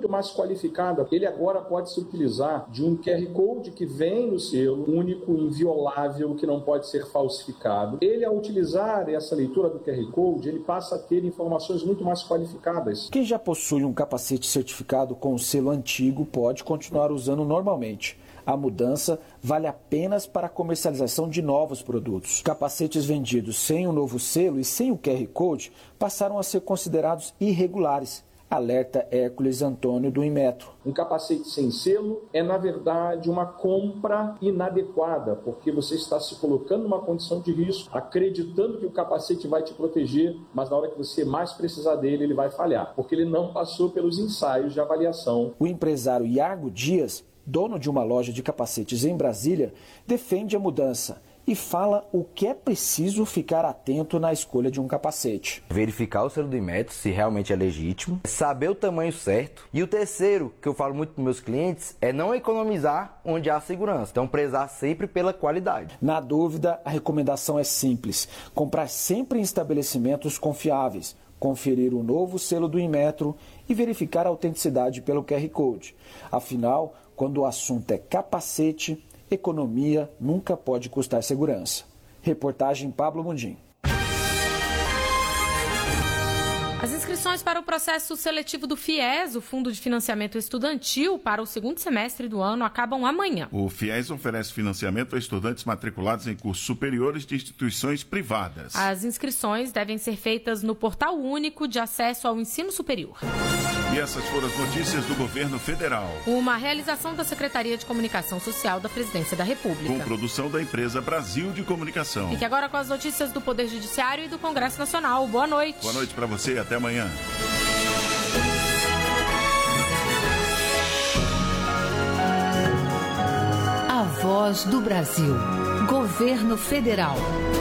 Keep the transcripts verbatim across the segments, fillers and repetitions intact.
muito mais qualificada. Ele agora pode se utilizar de um Q R Code que vem no selo, único, inviolável, que não pode ser falsificado. Ele, ao utilizar essa leitura do Q R Code, ele passa a ter informações muito mais qualificadas. Quem já possui um capacete certificado com o selo antigo pode continuar usando normalmente. A mudança vale apenas para a comercialização de novos produtos. Capacetes vendidos sem o novo selo e sem o Q R Code passaram a ser considerados irregulares. Alerta Hércules Antônio do Inmetro. Um capacete sem selo é, na verdade, uma compra inadequada, porque você está se colocando numa condição de risco, acreditando que o capacete vai te proteger, mas na hora que você mais precisar dele, ele vai falhar, porque ele não passou pelos ensaios de avaliação. O empresário Iago Dias, dono de uma loja de capacetes em Brasília, defende a mudança e fala o que é preciso ficar atento na escolha de um capacete. Verificar o selo do Inmetro, se realmente é legítimo, saber o tamanho certo. E o terceiro, que eu falo muito para meus clientes, é não economizar onde há segurança. Então, prezar sempre pela qualidade. Na dúvida, a recomendação é simples. Comprar sempre em estabelecimentos confiáveis, conferir o novo selo do Inmetro e verificar a autenticidade pelo Q R Code. Afinal, quando o assunto é capacete, economia nunca pode custar segurança. Reportagem Pablo Mundim. As inscrições para o processo seletivo do FIES, o Fundo de Financiamento Estudantil, para o segundo semestre do ano, acabam amanhã. O FIES oferece financiamento a estudantes matriculados em cursos superiores de instituições privadas. As inscrições devem ser feitas no Portal Único de Acesso ao Ensino Superior. E essas foram as notícias do governo federal. Uma realização da Secretaria de Comunicação Social da Presidência da República. Com produção da empresa Brasil de Comunicação. Fique agora com as notícias do Poder Judiciário e do Congresso Nacional. Boa noite. Boa noite para você e até amanhã. A Voz do Brasil. Governo Federal.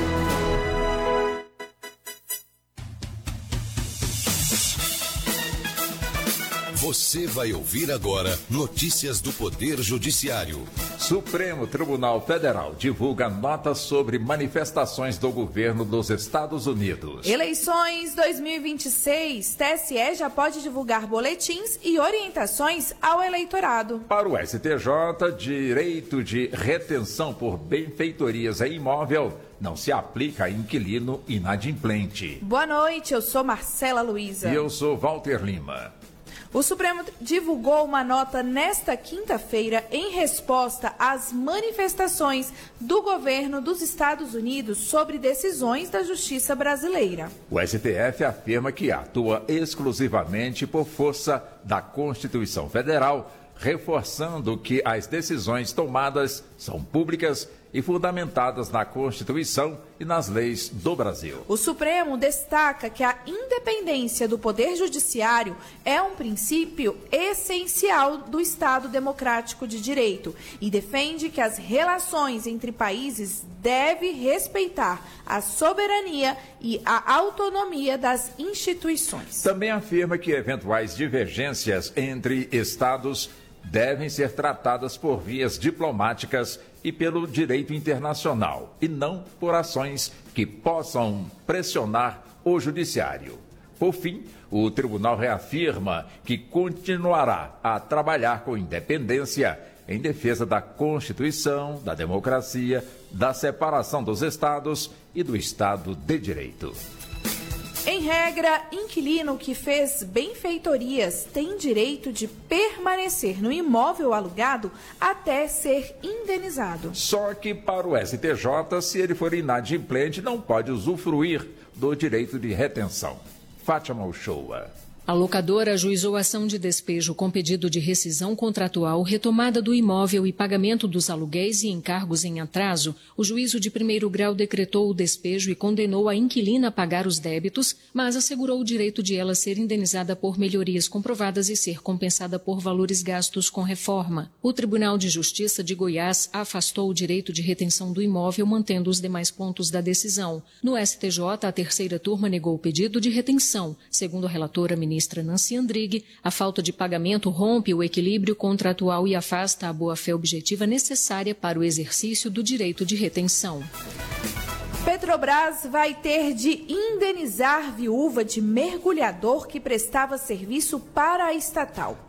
Você vai ouvir agora notícias do Poder Judiciário. Supremo Tribunal Federal divulga notas sobre manifestações do governo dos Estados Unidos. Eleições dois mil e vinte e seis. T S E já pode divulgar boletins e orientações ao eleitorado. Para o S T J, direito de retenção por benfeitorias em imóvel não se aplica a inquilino inadimplente. Boa noite, eu sou Marcela Luiza. E eu sou Walter Lima. O Supremo divulgou uma nota nesta quinta-feira em resposta às manifestações do governo dos Estados Unidos sobre decisões da Justiça brasileira. O S T F afirma que atua exclusivamente por força da Constituição Federal, reforçando que as decisões tomadas são públicas e fundamentadas na Constituição e nas leis do Brasil. O Supremo destaca que a independência do Poder Judiciário é um princípio essencial do Estado Democrático de Direito e defende que as relações entre países devem respeitar a soberania e a autonomia das instituições. Também afirma que eventuais divergências entre Estados devem ser tratadas por vias diplomáticas e pelo direito internacional, e não por ações que possam pressionar o judiciário. Por fim, o tribunal reafirma que continuará a trabalhar com independência em defesa da Constituição, da democracia, da separação dos Estados e do Estado de Direito. Em regra, inquilino que fez benfeitorias tem direito de permanecer no imóvel alugado até ser indenizado. Só que para o S T J, se ele for inadimplente, não pode usufruir do direito de retenção. Fátima Uchoa. A locadora ajuizou ação de despejo com pedido de rescisão contratual, retomada do imóvel e pagamento dos aluguéis e encargos em atraso. O juízo de primeiro grau decretou o despejo e condenou a inquilina a pagar os débitos, mas assegurou o direito de ela ser indenizada por melhorias comprovadas e ser compensada por valores gastos com reforma. O Tribunal de Justiça de Goiás afastou o direito de retenção do imóvel, mantendo os demais pontos da decisão. No S T J, a terceira turma negou o pedido de retenção. Segundo a relatora ministra Ministra Nancy Andrighi, a falta de pagamento rompe o equilíbrio contratual e afasta a boa-fé objetiva necessária para o exercício do direito de retenção. Petrobras vai ter de indenizar viúva de mergulhador que prestava serviço para a estatal.